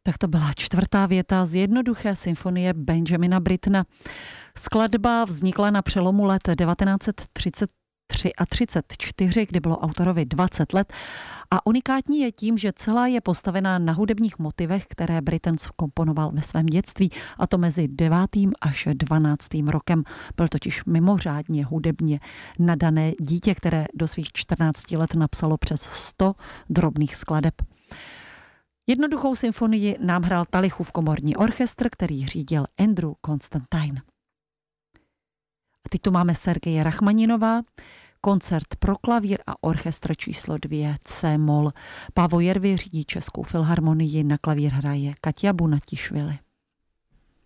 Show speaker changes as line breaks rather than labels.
Tak to byla čtvrtá věta z jednoduché symfonie Benjamina Brittona. Skladba vznikla na přelomu let 1933 a 34, kdy bylo autorovi 20 let a unikátní je tím, že celá je postavená na hudebních motivech, které Britten komponoval ve svém dětství, a to mezi 9. až 12. rokem. Byl totiž mimořádně hudebně nadané dítě, které do svých 14 let napsalo přes 100 drobných skladeb. Jednoduchou symfonii nám hrál Talichův komorní orchestr, který řídil Andrew Constantine. A teď tu máme Sergeje Rachmaninová, koncert pro klavír a orchestr číslo 2 C-moll. Pávo Jervy řídí Českou filharmonii, na klavír hraje Katia Bunatišvili.